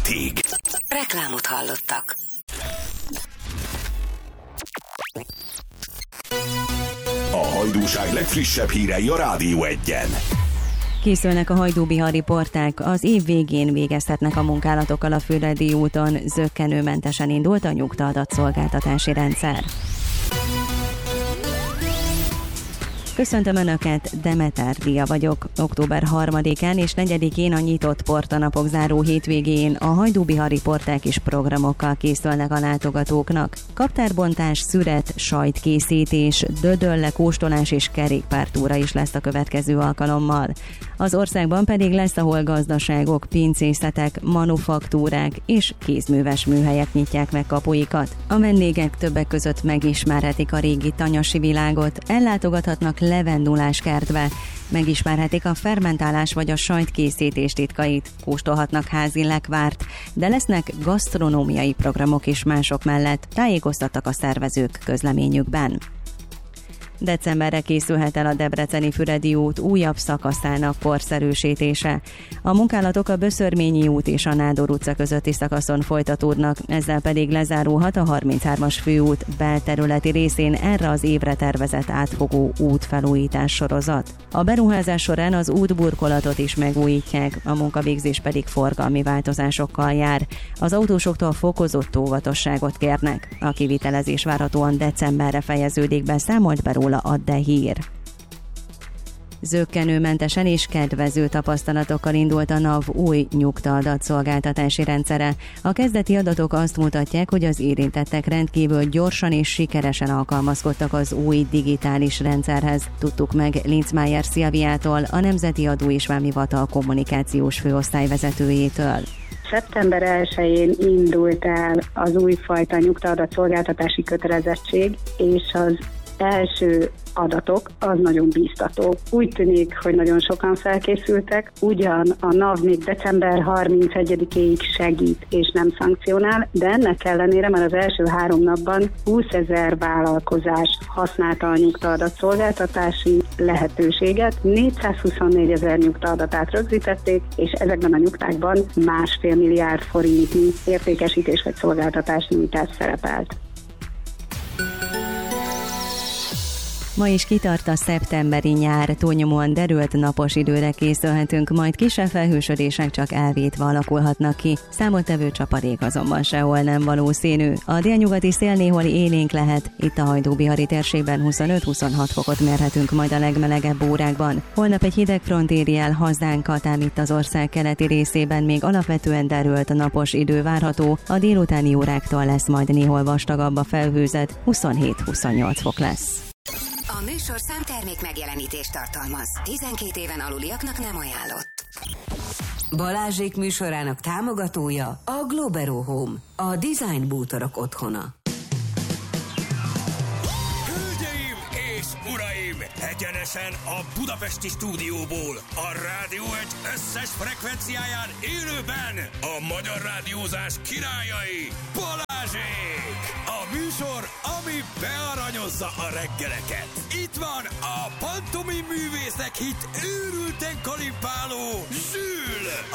hétig. Reklámot hallottak. A Hajdúság legfrissebb hírei a Rádió 1-en. Készülnek a hajdúbihari porták, az év végén végezhetnek a munkálatokkal a Füredi úton, zökkenőmentesen indult a nyugta-adatszolgáltatási rendszer. Köszöntöm Önöket, Demeter Dia vagyok. Október 3-án és 4-én a nyitott portanapok záró hétvégén a hajdúbihari porták is programokkal készülnek a látogatóknak. Kaptárbontás, szüret, sajtkészítés, dödölle, kóstolás és kerékpártúra is lesz a következő alkalommal. Az országban pedig lesz, ahol gazdaságok, pincészetek, manufaktúrák és kézműves műhelyek nyitják meg kapuikat. A vendégek többek között megismerhetik a régi tanyasi világot, ellátogathatnak levendulás kertbe, megismerhetik a fermentálás vagy a sajtkészítés titkait, kóstolhatnak házi lekvárt, de lesznek gasztronómiai programok is mások mellett, tájékoztattak a szervezők közleményükben. Decemberre készülhet el a debreceni Füredi út újabb szakaszának porszerűsítése. A munkálatok a Böszörményi út és a Nádor utca közötti szakaszon folytatódnak, ezzel pedig lezárulhat a 33-as főút belterületi részén erre az évre tervezett átfogó útfelújítás sorozat. A beruházás során az útburkolatot is megújítják, a munkavégzés pedig forgalmi változásokkal jár. Az autósoktól fokozott óvatosságot kérnek. A kivitelezés várhatóan decemberre fejeződik be, számolt be róla a De Hír. Zökkenőmentesen és kedvező tapasztalatokkal indult a NAV új nyugta-adatszolgáltatási rendszere. A kezdeti adatok azt mutatják, hogy az érintettek rendkívül gyorsan és sikeresen alkalmazkodtak az új digitális rendszerhez. Tudtuk meg Linzmeier Szilviától, a Nemzeti Adó és Vámhivatal kommunikációs főosztályvezetőjétől. Szeptember 1-én indult el az újfajta nyugta-adatszolgáltatási kötelezettség, és az első adatok az nagyon bíztató. Úgy tűnik, hogy nagyon sokan felkészültek, ugyan a NAV még december 31-ig segít és nem szankcionál, de ennek ellenére már az első 3 napban 20 000 vállalkozás használta a nyugta-adatszolgáltatási lehetőséget, 424 000 nyugta-adatát rögzítették, és ezekben a nyugtákban 1,5 milliárd forintnyi értékesítés vagy szolgáltatás nyújtás szerepelt. Ma is kitart a szeptemberi nyár, túlnyomóan derült napos időre készülhetünk, majd kisebb felhősödések csak elvétve alakulhatnak ki. Számottevő csapadék azonban sehol nem valószínű. A délnyugati szél néhol élénk lehet, itt a hajdúbihari térségben 25-26 fokot mérhetünk majd a legmelegebb órákban. Holnap egy hideg front éri el hazánkat, ám itt az ország keleti részében még alapvetően derült napos idő várható, a délutáni óráktól lesz majd néhol vastagabb a felhőzet, 27-28 fok lesz. A műsorszám termék megjelenítést tartalmaz. 12 éven aluliaknak nem ajánlott. Balázsék műsorának támogatója a Globero Home, a design bútorok otthona. Hölgyeim és uraim, egyenesen a budapesti stúdióból, a Rádió 1 összes frekvenciáján élőben a magyar rádiózás királyai, Balázsék! A műsor, ami bearanyozza a reggeleket. Itt van a pantomim művészek hit őrülten kalipáló Zsül!